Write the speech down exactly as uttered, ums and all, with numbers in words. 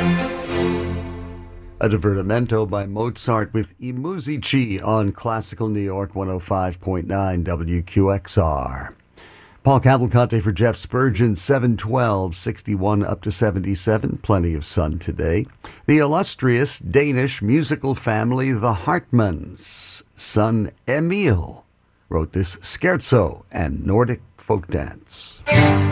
A divertimento by Mozart with I Musici on Classical New York one oh five point nine W Q X R. Paul Cavalcante for Jeff Spurgeon, seven twelve, sixty-one up to seventy-seven. Plenty of sun today. The illustrious Danish musical family, the Hartmanns. Son Emil wrote this scherzo and Nordic folk dance.